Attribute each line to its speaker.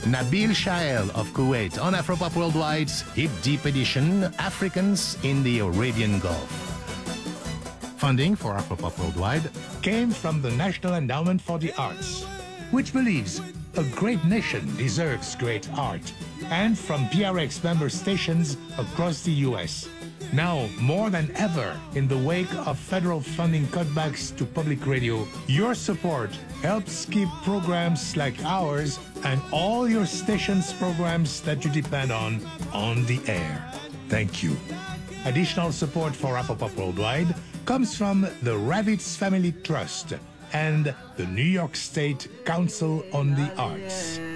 Speaker 1: Nabil Shael of Kuwait on Afropop Worldwide's Hip Deep Edition, Africans in the Arabian Gulf. Funding for Afropop Worldwide came from the National Endowment for the Arts, which believes a great nation deserves great art, and from PRX member stations across the U.S. Now, more than ever, in the wake of federal funding cutbacks to public radio, your support helps keep programs like ours and all your stations' programs that you depend on the air. Thank you. Additional support for Afropop Worldwide comes from the Ravitz Family Trust and the New York State Council on the Arts.